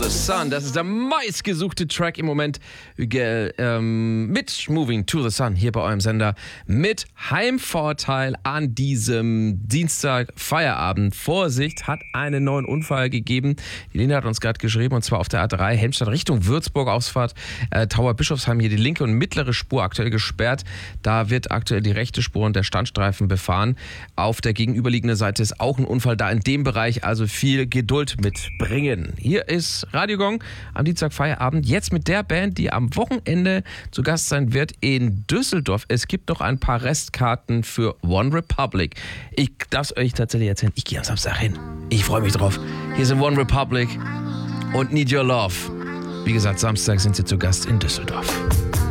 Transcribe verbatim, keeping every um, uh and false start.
the Sun. Das ist der meistgesuchte Track im Moment ge, ähm, mit Moving to the Sun hier bei eurem Sender mit Heimvorteil an diesem Dienstag Feierabend. Vorsicht, hat einen neuen Unfall gegeben. Die Lena hat uns gerade geschrieben und zwar auf der A drei Helmstadt Richtung Würzburg Ausfahrt äh, Tauer Bischofsheim. Hier die linke und mittlere Spur aktuell gesperrt. Da wird aktuell die rechte Spur und der Standstreifen befahren. Auf der gegenüberliegenden Seite ist auch ein Unfall da in dem Bereich, also viel Geduld mitbringen. Hier ist Radio Gong am Dienstag Feierabend. Jetzt mit der Band, die am Wochenende zu Gast sein wird in Düsseldorf. Es gibt noch ein paar Restkarten für One Republic. Ich darf es euch tatsächlich erzählen. Ich gehe am Samstag hin. Ich freue mich drauf. Hier sind One Republic und Need Your Love. Wie gesagt, Samstag sind sie zu Gast in Düsseldorf.